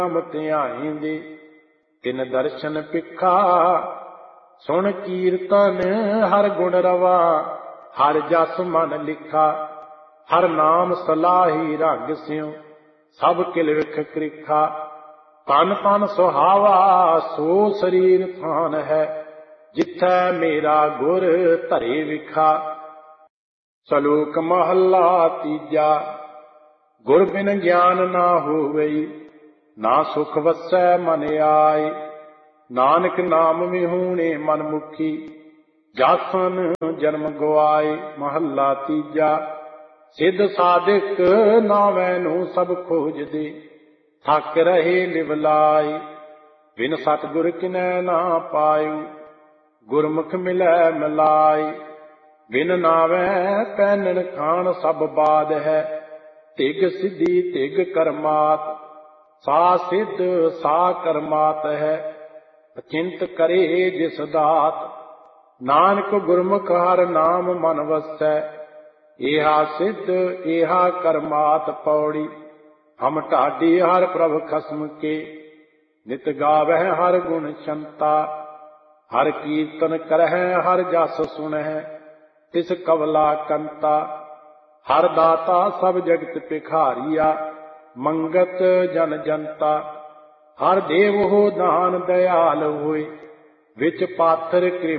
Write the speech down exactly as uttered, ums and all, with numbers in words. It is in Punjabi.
ਨਾਮ ਧਿਆਈ ਦੇ। ਤਿਨ ਦਰਸ਼ਨ ਪਿਖਾ ਸੁਣ ਕੀਰਤਨ ਹਰ ਗੁਣ ਰਵਾ। ਹਰ ਜਸ ਮਨ ਲਿਖਾ ਹਰ ਨਾਮ ਸਲਾਹੀ ਰੰਗ ਸਿਉ। ਸਭ ਕਿਲ ਵਿਖ ਕ੍ਰਿਖਾ ਤਨ ਤਨ ਸੁਹਾਵਾ ਸੋ ਸਰੀਰ ਥਾਨ ਹੈ। ਜਿਥੈ ਮੇਰਾ ਗੁਰ ਧਰੇ ਵਿਖਾ। ਸਲੋਕ ਮਹੱਲਾ ਤੀਜਾ। ਗੁਰ ਬਿਨ ਗਿਆਨ ਨਾ ਹੋਵਈ ਨਾ ਸੁਖ ਵਸੈ ਮਨ ਆਏ। ਨਾਨਕ ਨਾਮ ਵਿਹੂਣੇ ਮਨ ਮੁਖੀ ਜਾਸਨ ਜਨਮ ਗੁਆਏ। ਮਹੱਲਾ ਤੀਜਾ। ਸਿੱਧ ਸਾਧਕ ਨਾਵੈ ਨੂੰ ਸਭ ਖੋਜਦੇ ਥੱਕ ਰਹੇ ਲਿਵਲਾਏ। ਬਿਨ ਸਤਿਗੁਰ ਕਿਨੈ ਨਾ ਪਾਇਓ ਗੁਰਮੁਖ ਮਿਲੈ ਮਿਲਾਏ। ਬਿਨ ਨਾਵੈ ਪੈਨਣ ਖਾਣ ਸਭ ਬਾਦ ਹੈ। ਧਿਗ ਸਿੱਧੀ ਧਿਗ ਕਰਮਾਤ ਸਾ ਸਿੱਧ ਸਾ ਕਰਮਾਤ ਹੈ। ਅਚਿੰਤ ਕਰੇ ਜਿਸ ਦਾਤ ਨਾਨਕ ਗੁਰਮੁਖ ਹਰ ਨਾਮ ਮਨ ਵਸੈ। ਏਹਾ ਸਿੱਧ ਏਹਾ ਕਰਮਾਤ ਪੌੜੀ ਹਮ ਢਾਡੀ ਹਰ ਪ੍ਰਭ ਖਸਮ ਕੇ। ਨਿਤ ਗਾਵਹਿ ਹਰ ਗੁਣ ਸ਼ੰਤਾ ਹਰ ਕੀਰਤਨ ਕਰਹਿ ਹਰ ਜਸ ਸੁਣਹਿ ਤਿਸ ਕਵਲਾ ਕੰਤਾ। ਹਰ ਦਾਤਾ ਸਭ ਜਗਤ ਭਿਖਾਰੀਆ ਮੰਗਤ ਜਨ ਜਨਤਾ। ਹਰ ਦੇਵ ਹੋ ਦਾਨ ਦਇਆਲ ਹੋਏ ਵਿੱਚ ਪਾਥਰ